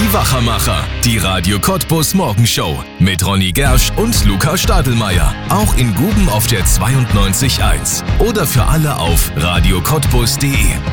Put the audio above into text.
Die Wachermacher, die Radio Cottbus Morgenshow mit Ronny Gersch und Luca Stadelmeier. Auch in Guben auf der 92.1 oder für alle auf radiocottbus.de.